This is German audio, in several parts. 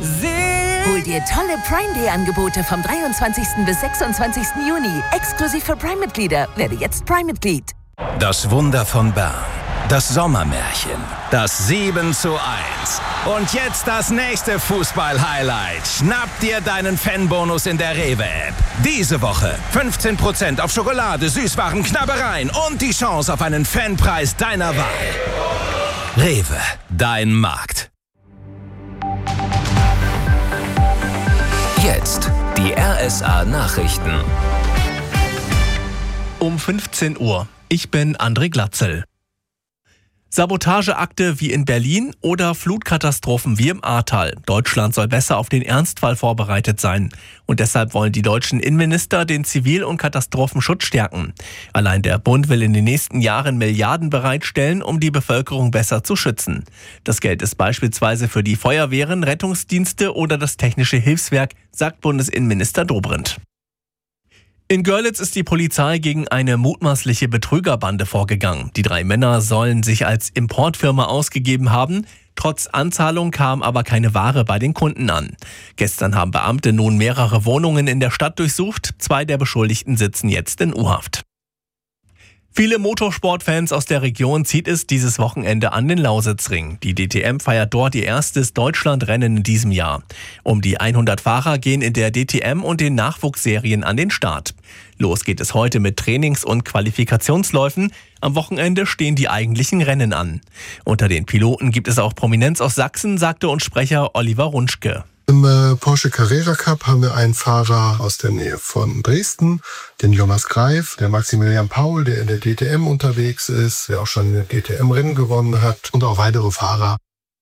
Hol dir tolle Prime Day Angebote vom 23. bis 26. Juni. Exklusiv für Prime-Mitglieder. Werde jetzt Prime-Mitglied. Das Wunder von Bern. Das Sommermärchen. Das 7:1. Und jetzt das nächste Fußball-Highlight. Schnapp dir deinen Fanbonus in der Rewe-App. Diese Woche 15% auf Schokolade, Süßwaren, Knabbereien und die Chance auf einen Fanpreis deiner Wahl. Rewe, dein Markt. Jetzt die RSA-Nachrichten. Um 15 Uhr. Ich bin André Glatzel. Sabotageakte wie in Berlin oder Flutkatastrophen wie im Ahrtal. Deutschland soll besser auf den Ernstfall vorbereitet sein. Und deshalb wollen die deutschen Innenminister den Zivil- und Katastrophenschutz stärken. Allein der Bund will in den nächsten Jahren Milliarden bereitstellen, um die Bevölkerung besser zu schützen. Das Geld ist beispielsweise für die Feuerwehren, Rettungsdienste oder das Technische Hilfswerk, sagt Bundesinnenminister Dobrindt. In Görlitz ist die Polizei gegen eine mutmaßliche Betrügerbande vorgegangen. Die 3 Männer sollen sich als Importfirma ausgegeben haben. Trotz Anzahlung kam aber keine Ware bei den Kunden an. Gestern haben Beamte nun mehrere Wohnungen in der Stadt durchsucht. 2 der Beschuldigten sitzen jetzt in U-Haft. Viele Motorsportfans aus der Region zieht es dieses Wochenende an den Lausitzring. Die DTM feiert dort ihr erstes Deutschlandrennen in diesem Jahr. Um die 100 Fahrer gehen in der DTM und den Nachwuchsserien an den Start. Los geht es heute mit Trainings- und Qualifikationsläufen. Am Wochenende stehen die eigentlichen Rennen an. Unter den Piloten gibt es auch Prominenz aus Sachsen, sagte uns Sprecher Oliver Runschke. Im Porsche Carrera Cup haben wir einen Fahrer aus der Nähe von Dresden, den Jonas Greif, der Maximilian Paul, der in der DTM unterwegs ist, der auch schon in der DTM-Rennen gewonnen hat und auch weitere Fahrer.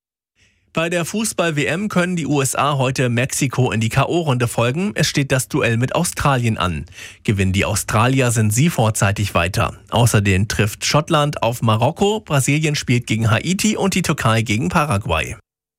Bei der Fußball-WM können die USA heute Mexiko in die K.O.-Runde folgen. Es steht das Duell mit Australien an. Gewinnen die Australier, sind sie vorzeitig weiter. Außerdem trifft Schottland auf Marokko, Brasilien spielt gegen Haiti und die Türkei gegen Paraguay.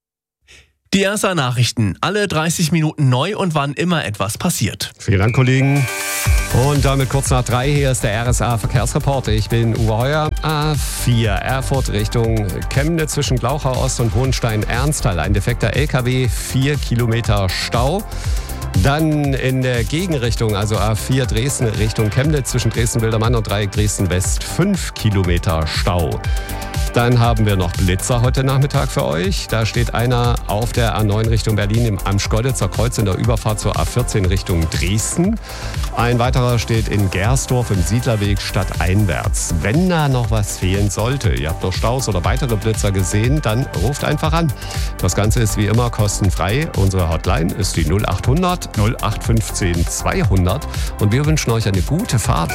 Die RSA-Nachrichten, alle 30 Minuten neu und wann immer etwas passiert. Vielen Dank, Kollegen. Und damit kurz nach 3, hier ist der RSA-Verkehrsreporter. Ich bin Uwe Heuer. A4 Erfurt Richtung Chemnitz zwischen Glauchau Ost und Hohenstein-Ernsthal. Ein defekter LKW, 4 Kilometer Stau. Dann in der Gegenrichtung, also A4 Dresden Richtung Chemnitz zwischen Dresden-Wildermann und Dreieck Dresden-West, 5 Kilometer Stau. Dann haben wir noch Blitzer heute Nachmittag für euch. Da steht einer auf der A9 Richtung Berlin am Schkeuditzer Kreuz in der Überfahrt zur A14 Richtung Dresden. Ein weiterer steht in Gersdorf im Siedlerweg stadteinwärts. Wenn da noch was fehlen sollte, ihr habt noch Staus oder weitere Blitzer gesehen, dann ruft einfach an. Das Ganze ist wie immer kostenfrei. Unsere Hotline ist die 0800 0815 200 und wir wünschen euch eine gute Fahrt.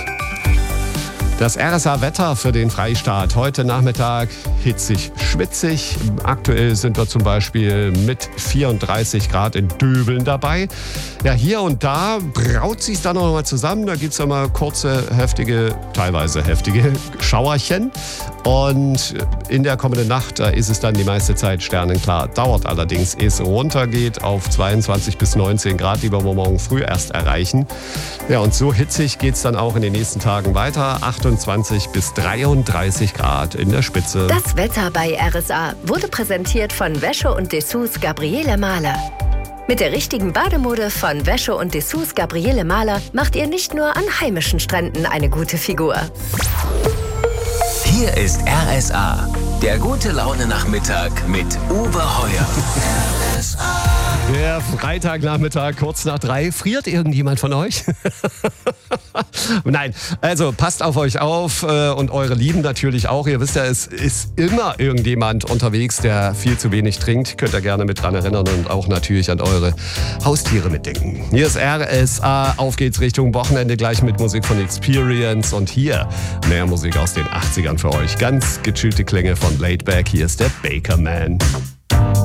Das RSA-Wetter für den Freistaat. Heute Nachmittag hitzig, schwitzig. Aktuell sind wir zum Beispiel mit 34 Grad in Döbeln dabei. Ja, hier und da braut sich dann noch mal zusammen. Da gibt es immer kurze, teilweise heftige Schauerchen. Und in der kommenden Nacht, da ist es dann die meiste Zeit sternenklar. Dauert allerdings, ehe es runtergeht auf 22 bis 19 Grad, die wir morgen früh erst erreichen. Ja, und so hitzig geht es dann auch in den nächsten Tagen weiter. 28 bis 33 Grad in der Spitze. Das Wetter bei RSA wurde präsentiert von Wäsche und Dessous Gabriele Mahler. Mit der richtigen Bademode von Wäsche und Dessous Gabriele Mahler macht ihr nicht nur an heimischen Stränden eine gute Figur. Hier ist RSA, der gute Laune-Nachmittag mit Uwe Heuer. RSA. Der Freitagnachmittag, kurz nach 3. Friert irgendjemand von euch? Nein, also passt auf euch auf und eure Lieben natürlich auch. Ihr wisst ja, es ist immer irgendjemand unterwegs, der viel zu wenig trinkt. Könnt ihr gerne mit dran erinnern und auch natürlich an eure Haustiere mitdenken. Hier ist RSA, auf geht's Richtung Wochenende, gleich mit Musik von Experience. Und hier mehr Musik aus den 80ern für euch. Ganz gechillte Klänge von Laidback. Hier ist der Baker Man.